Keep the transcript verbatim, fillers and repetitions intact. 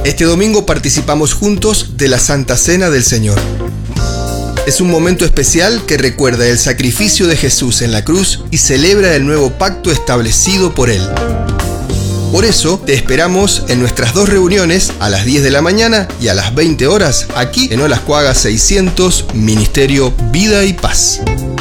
Este domingo participamos juntos de la Santa Cena del Señor. Es un momento especial que recuerda el sacrificio de Jesús en la cruz y celebra el nuevo pacto establecido por Él. Por eso, te esperamos en nuestras dos reuniones a las diez de la mañana y a las veinte horas aquí en Olas Cuagas seiscientos, Ministerio Vida y Paz.